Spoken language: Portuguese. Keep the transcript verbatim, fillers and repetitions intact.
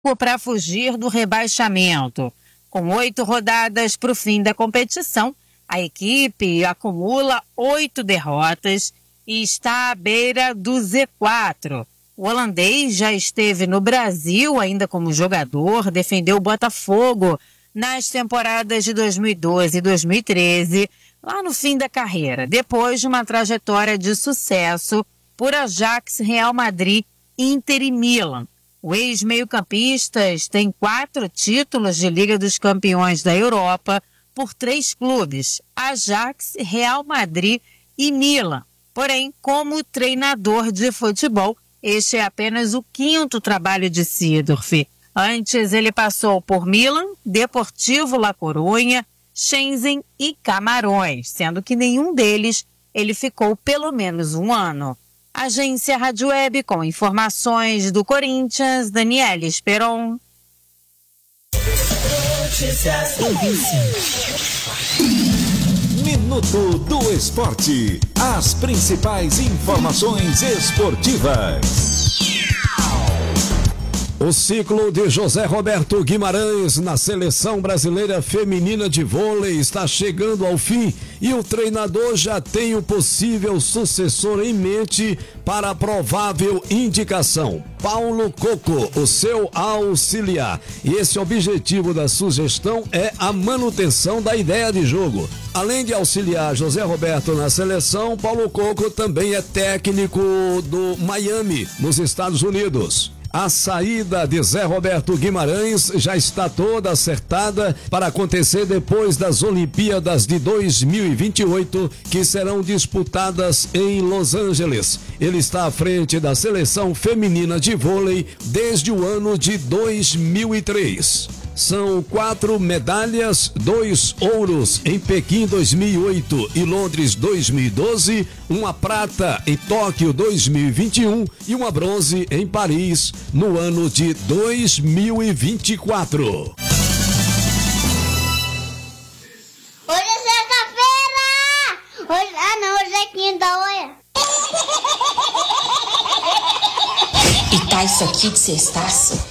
para fugir do rebaixamento. Com oito rodadas para o fim da competição, a equipe acumula oito derrotas e está à beira do Z quatro. O holandês já esteve no Brasil ainda como jogador, defendeu o Botafogo nas temporadas de dois mil e doze e dois mil e treze, lá no fim da carreira, depois de uma trajetória de sucesso por Ajax, Real Madrid, Inter e Milan. O ex-meio-campista tem quatro títulos de Liga dos Campeões da Europa por três clubes, Ajax, Real Madrid e Milan. Porém, como treinador de futebol, este é apenas o quinto trabalho de Seedorf. Antes ele passou por Milan, Deportivo La Coruña, Shenzhen e Camarões, sendo que nenhum deles ele ficou pelo menos um ano. Agência Rádio Web com informações do Corinthians, Daniela Esperon. Minuto do Esporte. As principais informações esportivas. O ciclo de José Roberto Guimarães na Seleção Brasileira Feminina de Vôlei está chegando ao fim e o treinador já tem o possível sucessor em mente para a provável indicação. Paulo Coco, o seu auxiliar. E esse objetivo da sugestão é a manutenção da ideia de jogo. Além de auxiliar José Roberto na seleção, Paulo Coco também é técnico do Miami, nos Estados Unidos. A saída de Zé Roberto Guimarães já está toda acertada para acontecer depois das Olimpíadas de dois mil e vinte e oito, que serão disputadas em Los Angeles. Ele está à frente da seleção feminina de vôlei desde o ano de dois mil e três. São quatro medalhas, dois ouros em Pequim dois mil e oito e Londres dois mil e doze, uma prata em Tóquio dois mil e vinte e um e uma bronze em Paris no ano de dois mil e vinte e quatro. Hoje é sexta-feira! Hoje, ah não, hoje é quinta, olha. E tá isso aqui de sextaço?